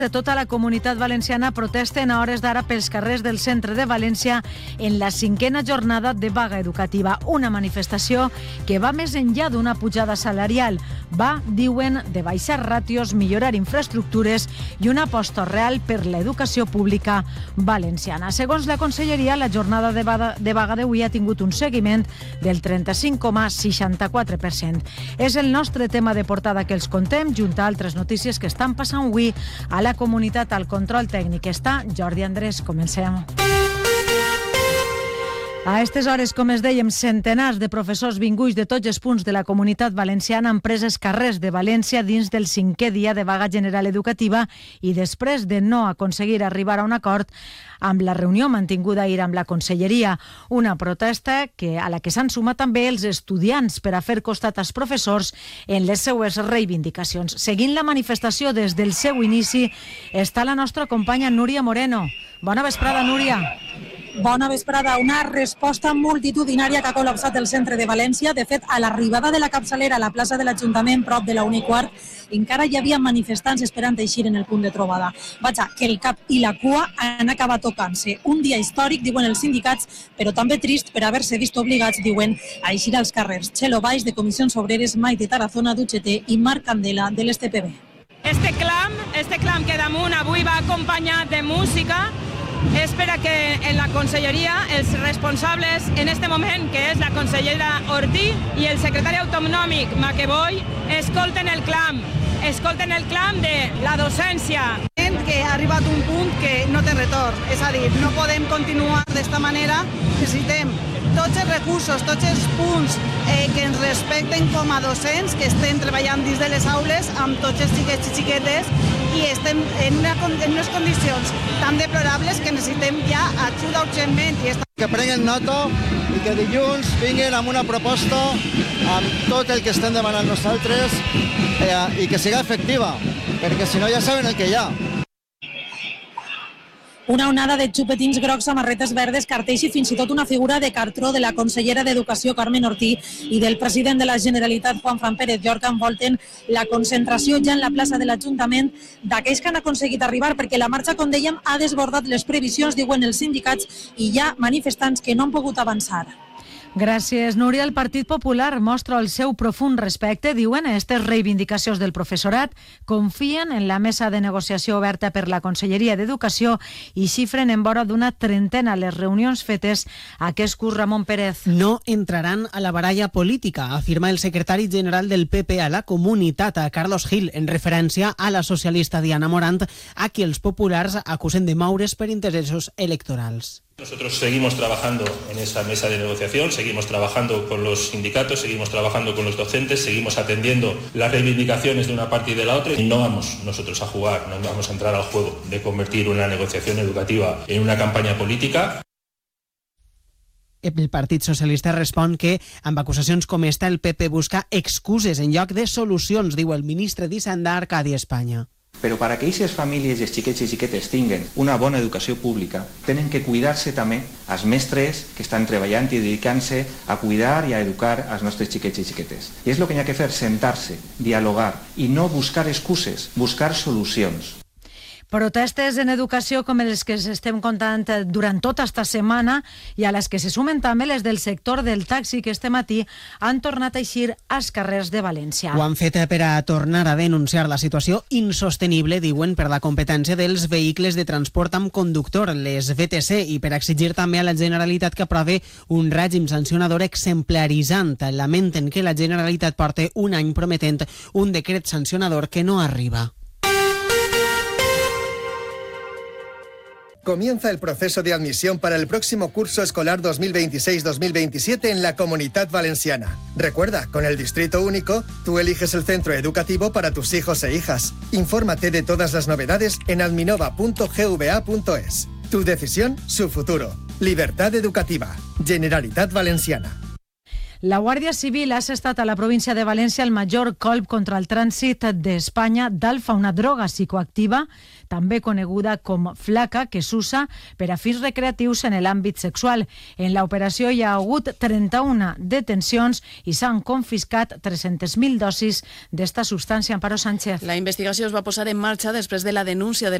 de tota la comunitat valenciana protesten a hores d'ara pels carrers del centre de València en la 5a jornada de vaga educativa. Una manifestació que va més enllà d'una pujada salarial. Va, diuen, de baixar ràtios, millorar infraestructures i una aposta real per l'educació pública valenciana. Segons la Conselleria, la jornada de vaga d'avui ha tingut un seguiment del 35,64%. És el nostre tema de portada que els contem, junt a altres notícies que estan passant avui a la comunitat. Al control tècnic està Jordi Andrés. Comencem. A aquestes hores, com es dèiem, centenars de professors vinguts de tots els punts de la comunitat valenciana han pres els carrers de València dins del 5è dia de vaga general educativa i després de no aconseguir arribar a un acord amb la reunió mantinguda ahir amb la Conselleria. Una protesta a la que s'han sumat també els estudiants per a fer costat als professors en les seues reivindicacions. Seguint la manifestació des del seu inici està la nostra companya Núria Moreno. Bona vesprada, Núria. Bona vesprada. Una resposta multitudinària que ha col·lapsat el centre de València. De fet, a l'arribada de la capçalera a la plaça de l'Ajuntament, prop de la 1:15, encara hi havia manifestants esperant eixir en el punt de trobada. Vaja, que el cap i la cua han acabat tocant-se. Un dia històric, diuen els sindicats, però també trist per haver-se vist obligats, diuen, a eixir als carrers. Txelo Baix, de Comissions Obreres, Maite Tarazona, d'UGT i Marc Candela, de l'STPB. Este clam que damunt avui va acompanyat de música, és per a que en la Conselleria els responsables en este moment, que és la consellera Ortí i el secretari autonòmic Maqueboy, escolten el clam de la docència. Que ha arribat un punt que no té retorn, és a dir, no podem continuar d'esta manera, necessitem tots els recursos, tots els punts que ens respecten com a docents, que estem treballant dins de les aules amb tots els xiquets i xiquetes i estem en unes condicions tan deplorables que necessitem ja ajuda urgentment. Que prenguen nota i que dilluns vinguin amb una proposta amb tot el que estem demanant nosaltres i que siga efectiva, perquè si no ja saben el que hi ha. Una onada de xupetins grocs, samarretes verdes, cartells i fins i tot una figura de cartró de la consellera d'Educació, Carmen Ortí, i del president de la Generalitat, Juanfran Pérez Llorca, envolten la concentració ja en la plaça de l'Ajuntament d'aquells que han aconseguit arribar, perquè la marxa, com dèiem, ha desbordat les previsions, diuen els sindicats, i hi ha manifestants que no han pogut avançar. Gràcies, Núria. El Partit Popular mostra el seu profund respecte, diuen, a aquestes reivindicacions del professorat, confien en la mesa de negociació oberta per la Conselleria d'Educació i xifren en vora d'una trentena les reunions fetes a aquest curs. Ramon Pérez. No entraran a la baralla política, afirma el secretari general del PP a la comunitat, a Carlos Gil, en referència a la socialista Diana Morant, a qui els populars acusen de moure's per interessos electorals. Nosotros seguimos trabajando en esa mesa de negociación, seguimos trabajando con los sindicatos, seguimos trabajando con los docentes, seguimos atendiendo las reivindicaciones de una parte y de la otra y no vamos nosotros a jugar, no vamos a entrar al juego de convertir una negociación educativa en una campaña política. El Partit Socialista respon que amb acusacions com esta el PP busca excuses en lloc de solucions, diu el ministre d'Hisenda Arcadi Espanya. Però per a que aquestes famílies i els xiquets i xiquetes tinguen una bona educació pública, tenen que cuidar-se també els mestres que estan treballant i dedicant-se a cuidar i a educar els nostres xiquets i xiquetes. I és el que hi ha que fer, sentar-se, dialogar i no buscar excuses, buscar solucions. Protestes en educació com les que estem contant durant tota esta setmana i a les que se sumen també les del sector del taxi que este matí han tornat a eixir als carrers de València. Ho han fet per a tornar a denunciar la situació insostenible, diuen, per la competència dels vehicles de transport amb conductor, les VTC, i per exigir també a la Generalitat que aprovi un règim sancionador exemplaritzant. Lamenten que la Generalitat porti un any prometent un decret sancionador que no arriba. Comienza el proceso de admisión para el próximo curso escolar 2026-2027 en la Comunidad Valenciana. Recuerda, con el Distrito Único, tú eliges el centro educativo para tus hijos e hijas. Infórmate de todas las novedades en adminova.gva.es. Tu decisión, su futuro. Libertad educativa. Generalitat Valenciana. La Guàrdia Civil ha assestat a la província de València el major colp contra el trànsit d'Espanya d'alfa, una droga psicoactiva, també coneguda com flaca, que s'usa per a fins recreatius en l'àmbit sexual. En l'operació hi ha hagut 31 detencions i s'han confiscat 300.000 dosis d'esta substància. Amparo Sánchez. La investigació es va posar en marxa després de la denúncia de